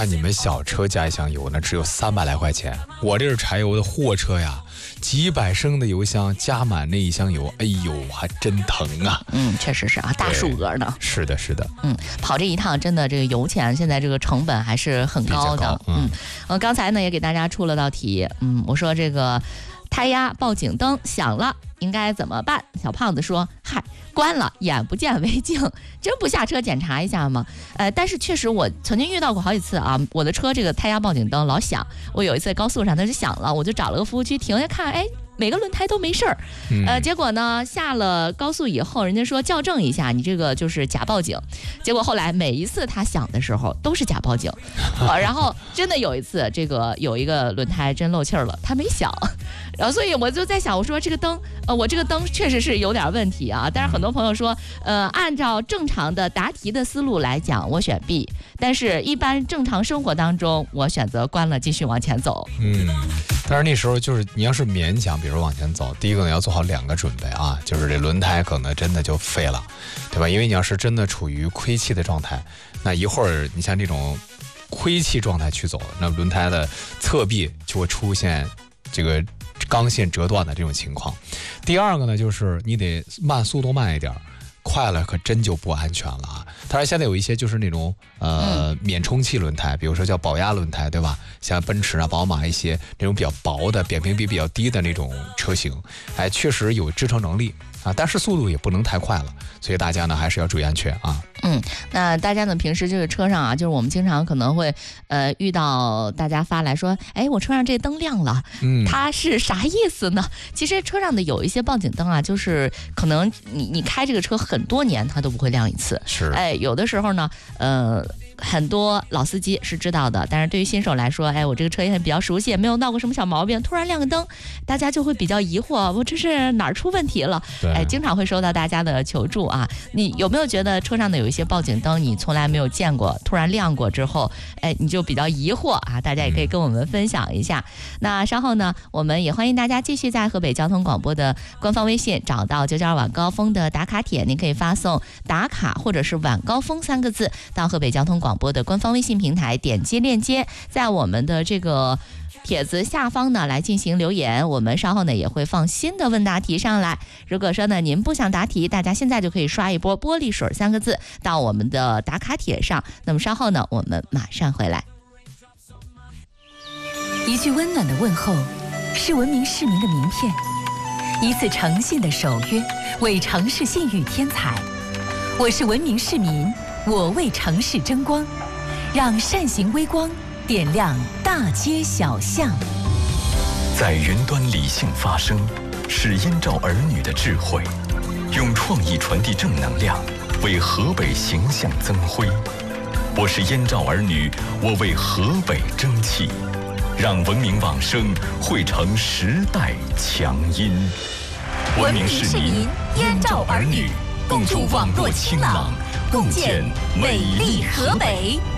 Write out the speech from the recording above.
看你们小车加一箱油呢，只有300来块钱，我这是柴油的货车呀，几百升的油箱加满那一箱油，哎呦，还真疼啊！ 确实是啊，大数额呢。 是的，是的。 跑这一趟真的这个油钱现在这个成本还是很高的。刚才呢也给大家出了道题，我说这个胎压报警灯响了应该怎么办？小胖子说：嗨，关了，眼不见为净，真不下车检查一下吗？但是确实我曾经遇到过好几次啊，我的车这个胎压报警灯老响，我有一次在高速上它是响了，我就找了个服务区停下看，每个轮胎都没事儿，结果呢下了高速以后，人家说校正一下，你这个就是假报警。结果后来每一次它响的时候都是假报警，然后真的有一次，这个有一个轮胎真漏气儿了，它没响，然后所以我就在想，我说这个灯，我这个灯确实是有点问题啊。但是很多朋友说，按照正常的答题的思路来讲，我选 B， 但是一般正常生活当中，我选择关了继续往前走。 但是那时候就是你要是勉强，比如往前走，第一个呢要做好2个准备啊，就是这轮胎可能真的就废了，对吧？因为你要是真的处于亏气的状态，那一会儿你像这种亏气状态去走，那轮胎的侧壁就会出现这个钢线折断的这种情况。第二个呢，就是你得速度慢一点，快了可真就不安全了啊！当然现在有一些就是那种免充气轮胎，比如说叫保压轮胎，对吧？像奔驰啊、宝马一些那种比较薄的、扁平比比较低的那种车型，确实有支撑能力啊，但是速度也不能太快了，所以大家呢还是要注意安全啊。 那大家呢平时这个车上啊，就是我们经常可能会遇到大家发来说，我车上这灯亮了，它是啥意思呢？其实车上的有一些报警灯啊，就是可能你开这个车很多年它都不会亮一次， 是， 有的时候呢，很多老司机是知道的，但是对于新手来说，我这个车也比较熟悉，也没有闹过什么小毛病，突然亮个灯，大家就会比较疑惑，我这是哪儿出问题了？经常会收到大家的求助啊。你有没有觉得车上的有一些报警灯你从来没有见过，突然亮过之后，你就比较疑惑啊？大家也可以跟我们分享一下。那稍后呢，我们也欢迎大家继续在河北交通广播的官方微信找到992晚高峰的打卡帖，您可以发送打卡或者是晚高峰3个字到河北交通广播的官方微信平台，点击链接，在我们的这个帖子下方呢来进行留言，我们稍后呢也会放新的问答题上来。如果说呢您不想答题，大家现在就可以刷一波玻璃水3个字到我们的打卡帖上。那么稍后呢我们马上回来。 一句温暖的问候是文明市民的名片，一次诚信的守约为城市信誉添彩。我是文明市民，我为城市争光，让善行微光点亮大街小巷。 在云端理性发声，是燕赵儿女的智慧，用创意传递正能量，为河北形象增辉。我是燕赵儿女，我为河北争气，让文明往声汇成时代强音。文明市民，燕赵儿女，共筑网络清朗，共建美丽河北。